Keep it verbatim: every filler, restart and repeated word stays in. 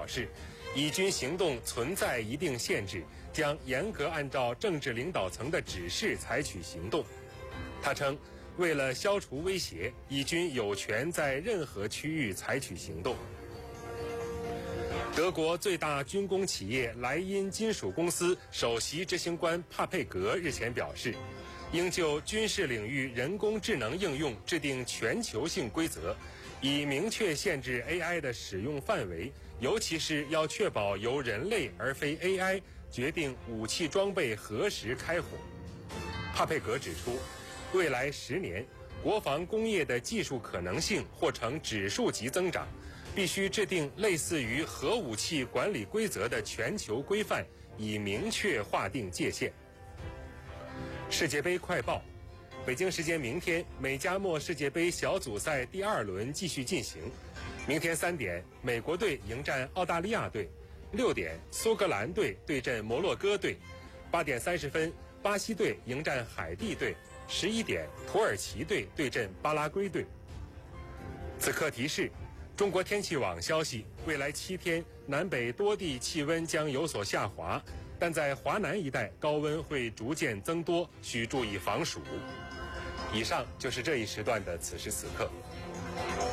表示，以军行动存在一定限制，将严格按照政治领导层的指示采取行动。他称，为了消除威胁，以军有权在任何区域采取行动。德国最大军工企业莱茵金属公司首席执行官帕佩格日前表示，应就军事领域人工智能应用制定全球性规则，以明确限制 A I 的使用范围，尤其是要确保由人类而非 A I 决定武器装备何时开火。帕佩格指出，未来十年，国防工业的技术可能性或呈指数级增长，必须制定类似于核武器管理规则的全球规范，以明确划定界限。世界杯快报，北京时间明天，美加墨世界杯小组赛第二轮继续进行。明天三点，美国队迎战澳大利亚队；六点，苏格兰队对阵摩洛哥队；八点三十分，巴西队迎战海地队；十一点，土耳其队对阵巴拉圭队。此刻提示。中国天气网消息，未来七天南北多地气温将有所下滑，但在华南一带高温会逐渐增多，需注意防暑。以上就是这一时段的此时此刻。